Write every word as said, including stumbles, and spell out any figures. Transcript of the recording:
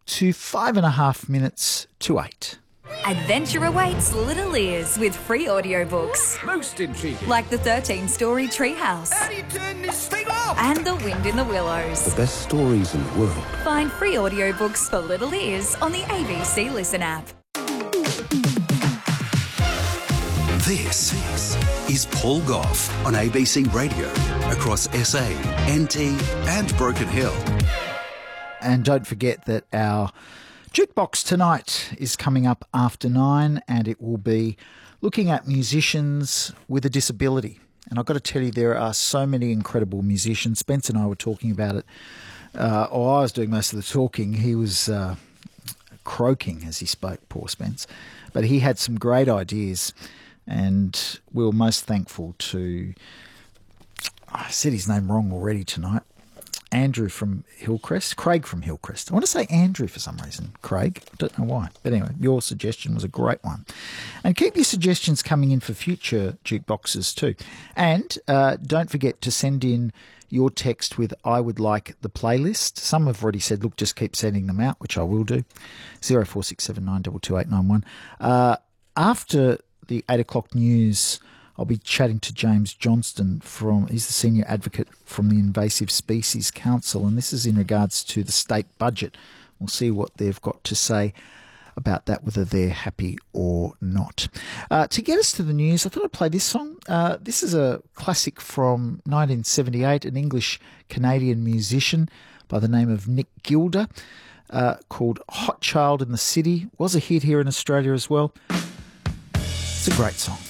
to five and a half minutes to eight. Adventure awaits little ears with free audiobooks. Most intriguing. Like the thirteen-story Treehouse. How do you turn this thing off? And The Wind in the Willows. The best stories in the world. Find free audiobooks for little ears on the A B C Listen app. This is Paul Gough on A B C Radio across S A, N T and Broken Hill. And don't forget that our Jukebox tonight is coming up after nine, and it will be looking at musicians with a disability. And I've got to tell you, there are so many incredible musicians. Spence and I were talking about it, uh, or I was doing most of the talking. He was uh, croaking as he spoke, poor Spence. But he had some great ideas. And we were most thankful to, I said his name wrong already tonight, Andrew from Hillcrest, Craig from Hillcrest. I want to say Andrew for some reason, Craig. I don't know why. But anyway, your suggestion was a great one. And keep your suggestions coming in for future jukeboxes too. And uh, don't forget to send in your text with I would like the playlist. Some have already said, look, just keep sending them out, which I will do. zero four six seven nine two two eight nine one. Uh, after the eight o'clock news, I'll be chatting to James Johnston from, he's the senior advocate from the Invasive Species Council, and this is in regards to the state budget. We'll see what they've got to say about that, whether they're happy or not. Uh, to get us to the news, I thought I'd play this song. Uh, this is a classic from nineteen seventy-eight, an English-Canadian musician by the name of Nick Gilder, uh, called Hot Child in the City. Was a hit here in Australia as well. It's a great song.